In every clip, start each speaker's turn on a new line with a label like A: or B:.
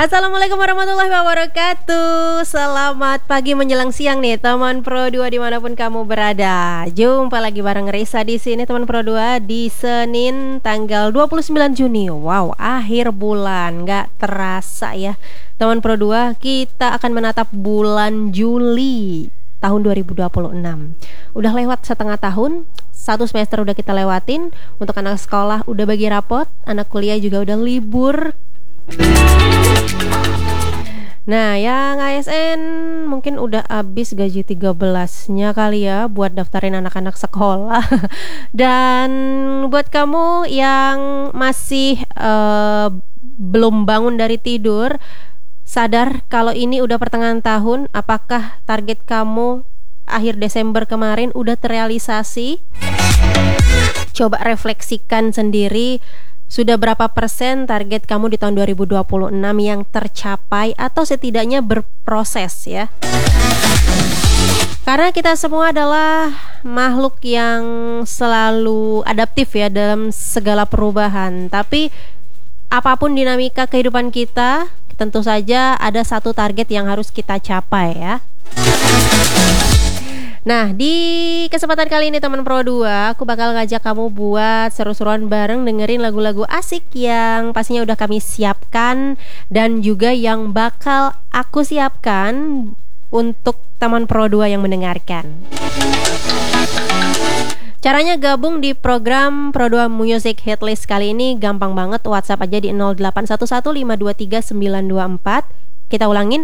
A: Assalamualaikum warahmatullahi wabarakatuh. Selamat pagi menjelang siang nih teman Pro 2 dimanapun kamu berada. Jumpa lagi bareng Risa di sini teman Pro 2 di Senin tanggal 29 Juni. Wow, akhir bulan, gak terasa ya teman Pro 2, kita akan menatap bulan Juli tahun 2026. Udah lewat setengah tahun, satu semester udah kita lewatin. Untuk anak sekolah udah bagi rapot, anak kuliah juga udah libur. Nah, yang ASN mungkin udah habis gaji 13-nya kali ya buat daftarin anak-anak sekolah. Dan buat kamu yang masih belum bangun dari tidur, sadar kalau ini udah pertengahan tahun, apakah target kamu akhir Desember kemarin udah terrealisasi? Coba refleksikan sendiri. Sudah berapa persen target kamu di tahun 2026 yang tercapai atau setidaknya berproses ya? Karena kita semua adalah makhluk yang selalu adaptif ya dalam segala perubahan. Tapi apapun dinamika kehidupan kita, tentu saja ada satu target yang harus kita capai ya. Nah, di kesempatan kali ini teman Pro 2, aku bakal ngajak kamu buat seru-seruan bareng dengerin lagu-lagu asik yang pastinya udah kami siapkan dan juga yang bakal aku siapkan untuk teman Pro 2 yang mendengarkan. Caranya gabung di program Pro 2 Music Hitlist kali ini gampang banget. WhatsApp aja di 0811-523-924. Kita ulangin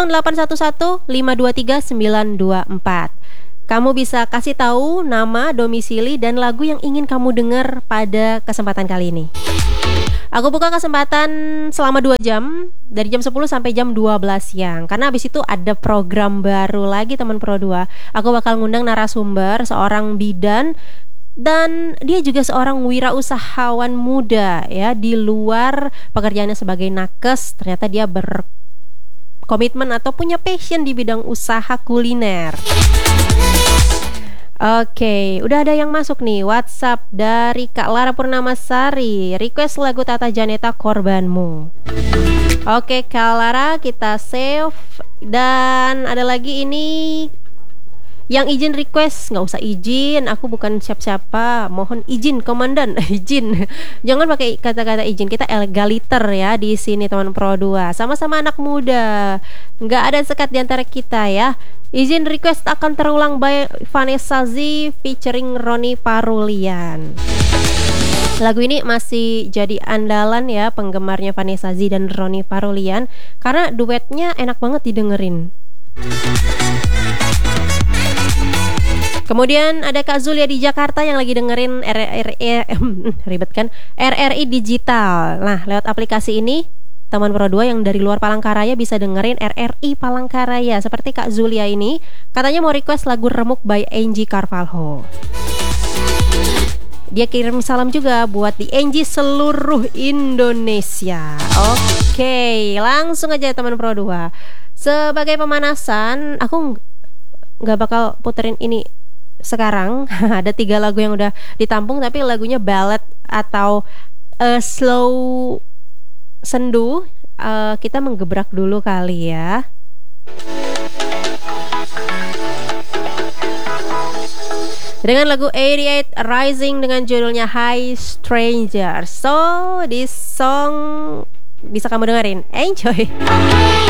A: 0811-523-924. Kamu bisa kasih tahu nama, domisili, dan lagu yang ingin kamu dengar pada kesempatan kali ini. Aku buka kesempatan selama 2 jam, dari jam 10 sampai jam 12 siang. Karena habis itu ada program baru lagi teman Pro 2. Aku bakal ngundang narasumber, seorang bidan, dan dia juga seorang wirausahawan muda ya. Di luar pekerjaannya sebagai nakes, ternyata dia berkomitmen atau punya passion di bidang usaha kuliner. Oke, udah ada yang masuk nih. WhatsApp dari Kak Lara Purnamasari, request lagu Tata Janeta Korbanmu. Oke Kak Lara, kita save. Dan ada lagi ini yang izin request, nggak usah izin, aku bukan siapa-siapa, mohon izin komandan. Izin, jangan pakai kata-kata izin, kita egaliter ya di sini teman Pro 2, sama-sama anak muda, nggak ada sekat di antara kita ya. Izin request akan terulang by Vanessa Z featuring Roni Parulian. Lagu ini masih jadi andalan ya penggemarnya Vanessa Z dan Roni Parulian karena duetnya enak banget didengerin. Kemudian ada Kak Zulia di Jakarta yang lagi dengerin ribet kan? RRI Digital. Nah, lewat aplikasi ini teman Pro 2 yang dari luar Palangkaraya bisa dengerin RRI Palangkaraya. Seperti Kak Zulia ini, katanya mau request lagu Remuk by Angie Carvalho. Dia kirim salam juga buat di Angie seluruh Indonesia. Oke, langsung aja teman Pro 2. Sebagai pemanasan, aku nggak bakal puterin ini sekarang. Ada 3 lagu yang udah ditampung, tapi lagunya ballad atau slow sendu. Kita menggebrak dulu kali ya. Dengan lagu 88 Rising dengan judulnya Hi Stranger. So, this song bisa kamu dengerin. Enjoy.